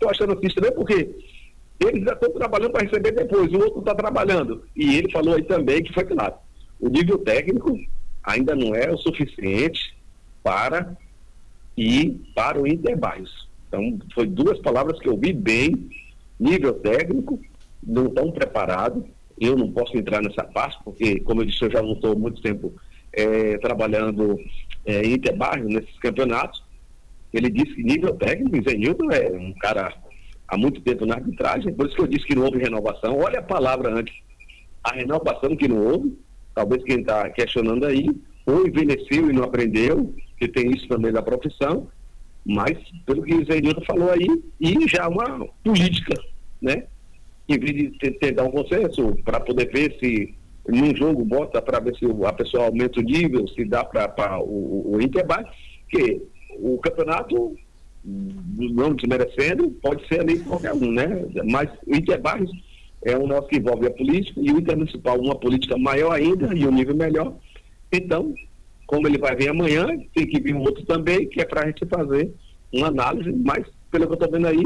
estou achando assim estranho porque eles já estão trabalhando para receber depois, o outro não está trabalhando. E ele falou aí também que foi claro, o nível técnico ainda não é o suficiente para ir para o Interbairros. Então, foi duas palavras que eu vi bem, nível técnico, não estão preparados. Eu não posso entrar nessa parte, porque, como eu disse, eu já não estou há muito tempo trabalhando em Interbairros, nesses campeonatos. Ele disse que nível técnico, Zenilton é um cara há muito tempo na arbitragem, por isso que eu disse que não houve renovação. Olha a palavra antes, a renovação que não houve, talvez quem está questionando aí, ou envelheceu e não aprendeu, que tem isso também da profissão, mas pelo que o Zenilton falou aí, e já uma política, né? Em vez de tentar um consenso para poder ver se num jogo bota para ver se a pessoa aumenta o nível, se dá para o Interbairros, que o campeonato, não desmerecendo, pode ser ali qualquer um, né? Mas o Interbairros é um nosso que envolve a política, e o Intermunicipal uma política maior ainda e um nível melhor. Então, como ele vai vir amanhã, tem que vir um outro também, que é para a gente fazer uma análise, mas pelo que eu estou vendo aí,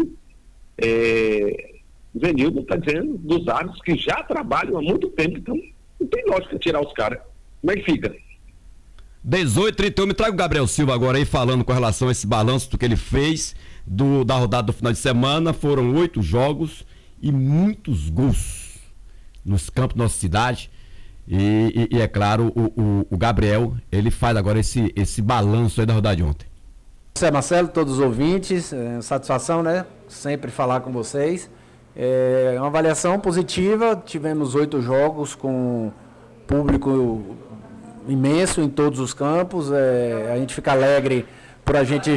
o Zenilton está dizendo dos árbitros que já trabalham há muito tempo, então não tem lógica tirar os caras. Como é que fica? 18h31, me traga o Gabriel Silva agora aí falando com relação a esse balanço do que ele fez da rodada do final de semana. Foram 8 jogos e muitos gols nos campos da nossa cidade. E é claro, o Gabriel, ele faz agora esse balanço aí da rodada de ontem. José Marcelo, todos os ouvintes, satisfação, né? Sempre falar com vocês. É uma avaliação positiva, tivemos 8 jogos com público imenso em todos os campos. A gente fica alegre por a gente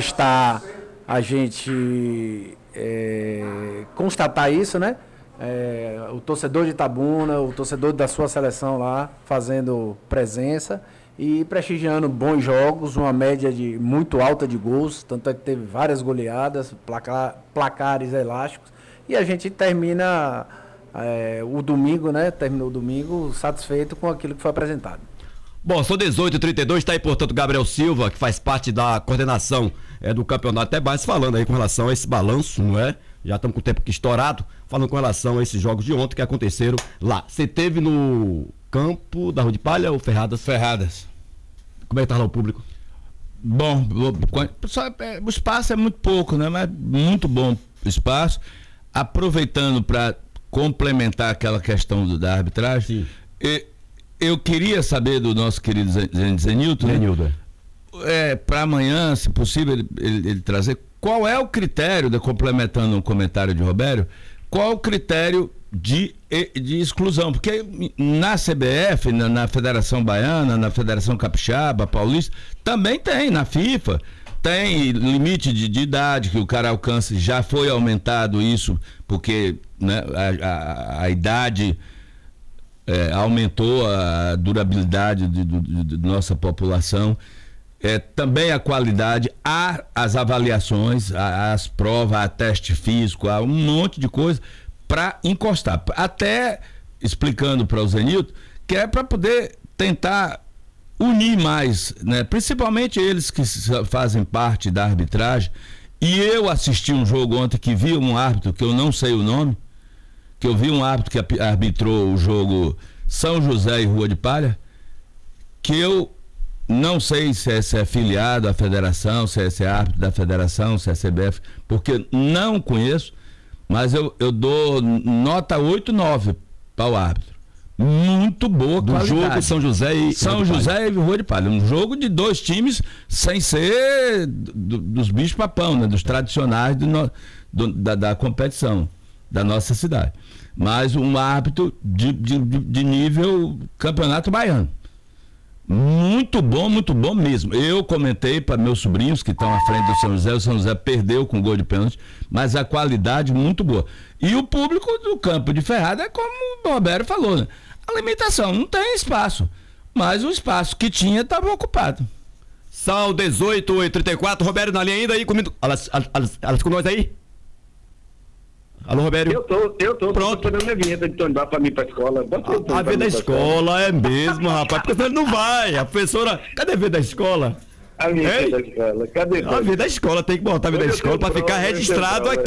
constatar isso, né? O torcedor de Itabuna, o torcedor da sua seleção lá, fazendo presença e prestigiando bons jogos, uma média muito alta de gols, tanto é que teve várias goleadas, placares elásticos, e a gente termina o domingo, né? Terminou o domingo satisfeito com aquilo que foi apresentado. Bom, são 18h32, está aí, portanto, Gabriel Silva, que faz parte da coordenação do campeonato Interbairros, falando aí com relação a esse balanço, não é? Já estamos com o tempo aqui estourado, falando com relação a esses jogos de ontem que aconteceram lá. Você teve no campo da Rua de Palha ou Ferradas? Ferradas. Como é que tá lá o público? Bom, o espaço é muito pouco, né? Mas muito bom o espaço. Aproveitando para complementar aquela questão da arbitragem, eu queria saber do nosso querido Zenilton, para amanhã, se possível, ele trazer qual é o critério, complementando um comentário de Robério, qual o critério de exclusão, porque na CBF, na Federação Baiana, na Federação Capixaba, Paulista, também tem, na FIFA, tem limite de idade que o cara alcance, já foi aumentado isso, porque, né, a idade aumentou a durabilidade de nossa população. Também a qualidade, há as avaliações, as provas, há teste físico, há um monte de coisa para encostar. Até explicando para o Zenilton que é para poder tentar unir mais, né? Principalmente eles que fazem parte da arbitragem. E eu assisti um jogo ontem que vi um árbitro, que eu não sei o nome, que eu vi um árbitro que arbitrou o jogo São José e Rua de Palha, que eu não sei se é filiado à federação, se é árbitro da federação, se é CBF, porque não conheço, mas eu dou nota 8-9 para o árbitro. Muito boa qualidade. Do jogo São José e Rua de Palha. Um jogo de 2 times sem ser dos bichos papão, né? Dos tradicionais da competição da nossa cidade. Mas um árbitro de nível campeonato baiano. Muito bom mesmo. Eu comentei para meus sobrinhos que estão à frente do São José, o São José perdeu com gol de pênalti, mas a qualidade muito boa. E o público do campo de Ferrada é como o Roberto falou, né? A limitação, não tem espaço, mas o espaço que tinha estava ocupado. São 18h34, Roberto na linha ainda aí comigo. Elas com nós aí? Alô, Roberto? Eu tô esperando minha vinheta de Tony pra mim pra escola. A vida da escola é mesmo, rapaz, porque senão ele não vai. A professora, cadê a vida da escola? A vida da escola, cadê? A vida da escola, tem que botar a vida da escola pra ficar registrado aqui.